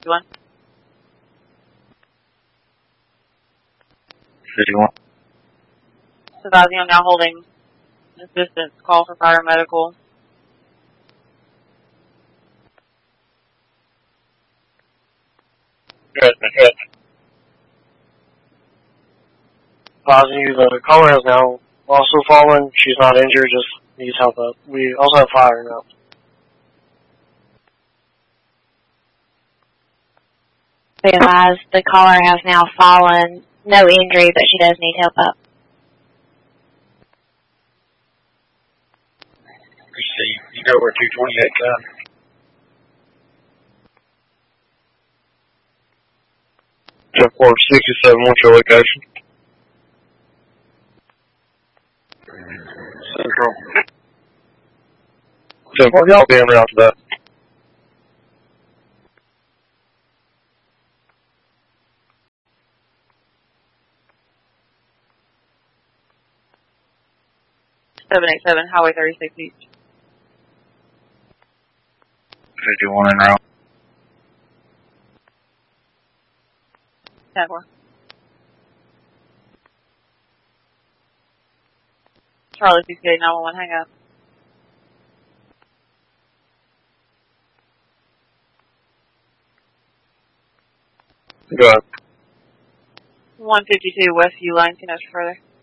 51. 51. Advising I'm now holding assistance. Call for fire medical. Good. Advising you, the caller has now also fallen. She's not injured, just needs help up. We also have fire now. Be advised, the caller has now fallen. No injury, but she does need help up. Receive. You know where 228 got? Check 467, what's your location? Central. 10-4, y'all be en route to that. .787, Highway 36 East. 51 en route. 10-4. Charlie, CCA 911, hang up. Go ahead. 152 Westview Lane, connect further.